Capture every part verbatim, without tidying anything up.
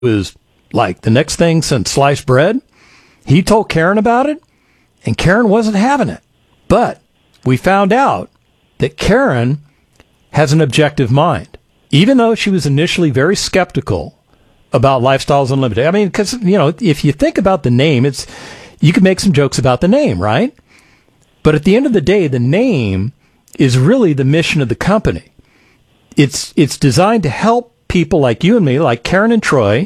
was like the next thing since sliced bread. He told Karen about it, and Karen wasn't having it. But we found out that Karen has an objective mind. Even though she was initially very skeptical about Lifestyles Unlimited. I mean, because, you know, if you think about the name, it's you can make some jokes about the name, right? But at the end of the day, the name is really the mission of the company. It's it's designed to help people like you and me, like Karen and Troy,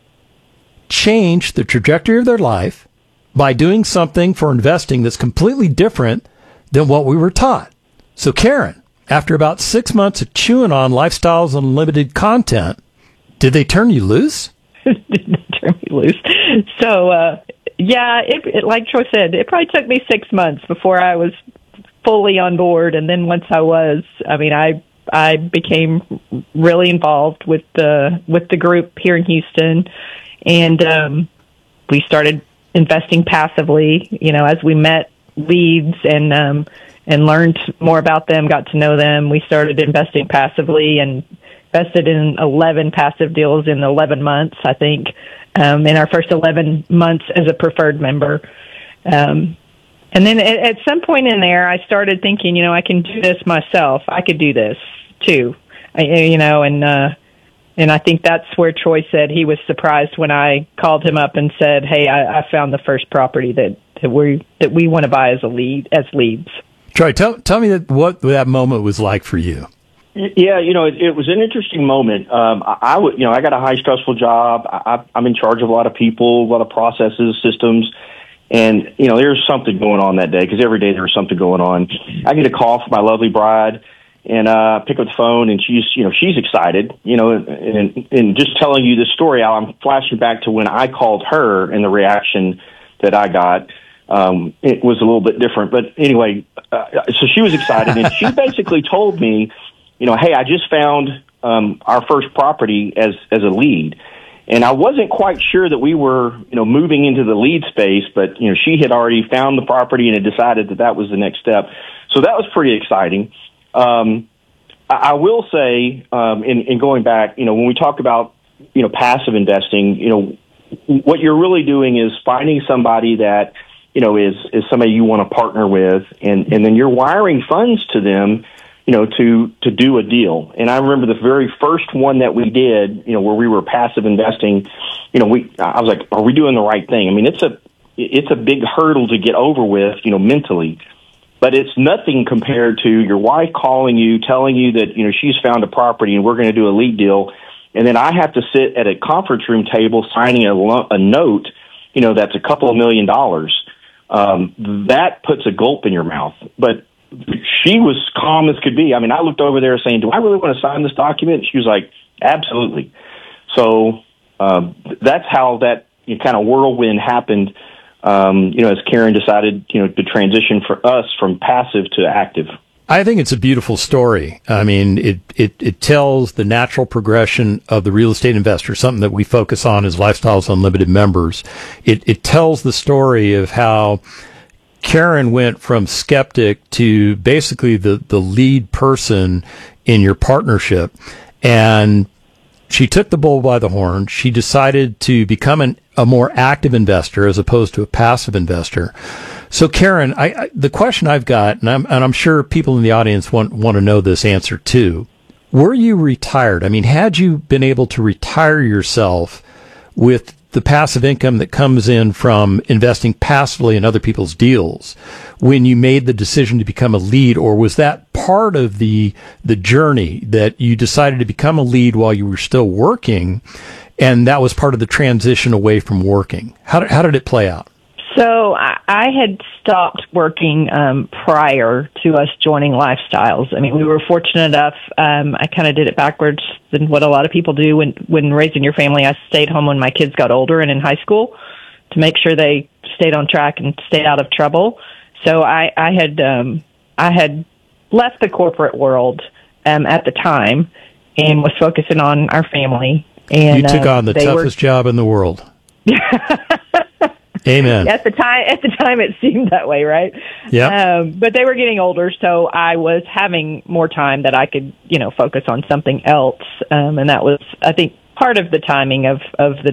change the trajectory of their life by doing something for investing that's completely different than what we were taught. So, Karen, after about six months of chewing on Lifestyles Unlimited content, did they turn you loose? Did they turn me loose? So, uh, yeah, it, it, like Troy said, it probably took me six months before I was fully on board. And then once I was, I mean, I I became really involved with the with the group here in Houston, and um, we started investing passively. You know, as we met leads and um, and learned more about them, got to know them, we started investing passively and invested in eleven passive deals in eleven months, I think, um, in our first eleven months as a preferred member. Um, and then at, at some point in there, I started thinking, you know, I can do this myself. I could do this too, I, you know, and uh, and I think that's where Troy said he was surprised when I called him up and said, hey, I, I found the first property that, that we that we want to buy as a lead as leads. Troy, tell tell me that, what that moment was like for you. Yeah, you know, it, it was an interesting moment. Um, I, I would, you know, I got a high stressful job. I, I'm in charge of a lot of people, a lot of processes, systems, and you know, there's something going on that day because every day there was something going on. I get a call from my lovely bride, and uh, pick up the phone, and she's, you know, she's excited, you know, and, and, and just telling you this story. I'm flashing back to when I called her and the reaction that I got. Um, it was a little bit different, but anyway, uh, so she was excited, and she basically told me, you know, hey, I just found um, our first property as as a lead, and I wasn't quite sure that we were, you know, moving into the lead space, but you know, she had already found the property and had decided that that was the next step. So that was pretty exciting. Um, I, I will say, um, in, in going back, you know, when we talk about, you know, passive investing, you know, what you're really doing is finding somebody that, you know, is, is somebody you want to partner with, and, and then you're wiring funds to them, you know, to, to do a deal. And I remember the very first one that we did, you know, where we were passive investing, you know, we, I was like, are we doing the right thing? I mean, it's a, it's a big hurdle to get over with, you know, mentally, but it's nothing compared to your wife calling you, telling you that, you know, she's found a property and we're going to do a lead deal. And then I have to sit at a conference room table signing a, lo- a note, you know, that's a couple of million dollars. Um, that puts a gulp in your mouth. But she was calm as could be. I mean, I looked over there saying, do I really want to sign this document? And she was like, absolutely. So um, that's how that you know, kind of whirlwind happened, um, you know, as Karen decided, you know, to transition for us from passive to active. I think it's a beautiful story. I mean, it, it, it tells the natural progression of the real estate investor, something that we focus on as Lifestyles Unlimited members. It, it tells the story of how Karen went from skeptic to basically the, the lead person in your partnership. And she took the bull by the horn. She decided to become an, a more active investor as opposed to a passive investor. So, Karen, I, I, the question I've got, and I'm, and I'm sure people in the audience want, want to know this answer too. Were you retired? I mean, had you been able to retire yourself with the passive income that comes in from investing passively in other people's deals when you made the decision to become a lead, or was that part of the the journey that you decided to become a lead while you were still working, and that was part of the transition away from working? How did, how did it play out? So I, I had stopped working um, prior to us joining Lifestyles. I mean, we were fortunate enough. Um, I kind of did it backwards than what a lot of people do when, when raising your family. I stayed home when my kids got older and in high school to make sure they stayed on track and stayed out of trouble. So I, I had um, I had left the corporate world um, at the time and was focusing on our family. And you took uh, on the toughest were... job in the world. Amen. At the time, at the time, it seemed that way, right? Yeah. Um, but they were getting older, so I was having more time that I could, you know, focus on something else. Um, and that was, I think, part of the timing of, of the